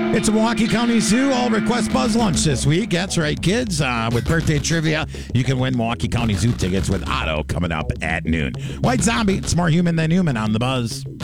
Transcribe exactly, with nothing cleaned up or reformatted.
It's a Milwaukee County Zoo All Request Buzz Lunch this week. That's right, kids. Uh, with birthday trivia, you can win Milwaukee County Zoo tickets with Otto coming up at noon. White Zombie, it's more human than human on the Buzz.